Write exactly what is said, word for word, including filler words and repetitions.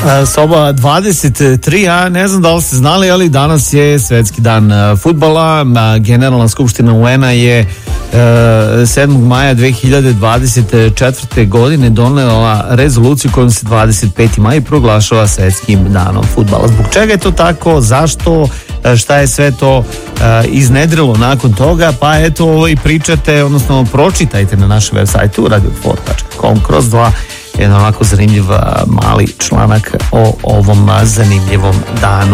Soba dvadeset tri, a ne znam da li ste znali, ali danas je svetski dan fudbala. Generalna skupština U N-a je sedmog maja dve hiljade dvadeset četvrte. godine donela rezoluciju kojom se dvadeset peti maj proglašava svetskim danom fudbala. Zbog čega je to tako? Zašto? Šta je sve to iznedrilo nakon toga? Pa eto, i pričate, odnosno pročitajte na našem web sajtu radio sport tačka com kroz dva jedan ovako zanimljiv mali članak o ovom zanimljivom danu.